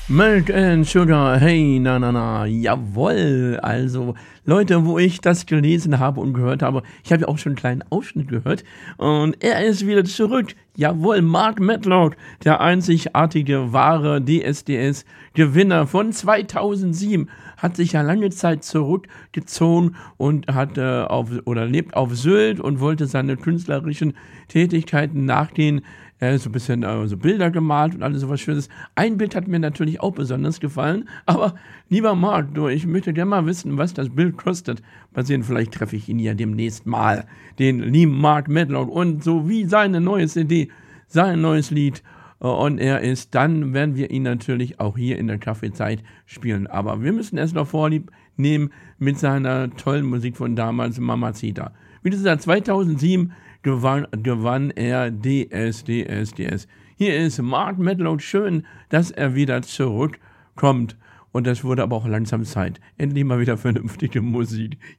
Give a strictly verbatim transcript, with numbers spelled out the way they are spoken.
Milk and Sugar, hey, na, na, na, jawohl. Also, Leute, wo ich das gelesen habe und gehört habe, ich habe ja auch schon einen kleinen Ausschnitt gehört und er ist wieder zurück. Jawohl, Mark Medlock, der einzigartige, wahre D S D S-Gewinner von zweitausendsieben, hat sich ja lange Zeit zurückgezogen und hat äh, auf, oder lebt auf Sylt und wollte seine künstlerischen Tätigkeiten nachgehen. Er hat so ein bisschen äh, so Bilder gemalt und alles sowas Schönes. Ein Bild hat mir natürlich auch besonders gefallen. Aber lieber Marc, du, ich möchte gerne mal wissen, was das Bild kostet. Mal sehen, vielleicht treffe ich ihn ja demnächst mal. Den lieben Mark Medlock und so wie seine neue C D, sein neues Lied. Äh, und er ist, dann werden wir ihn natürlich auch hier in der Kaffeezeit spielen. Aber wir müssen erst noch Vorlieb nehmen mit seiner tollen Musik von damals, Mamacita. Wie gesagt, zweitausendsieben gewann, gewann er D S D S D S. Hier ist Mark Medlock. Schön, dass er wieder zurückkommt. Und das wurde aber auch langsam Zeit. Endlich mal wieder vernünftige Musik.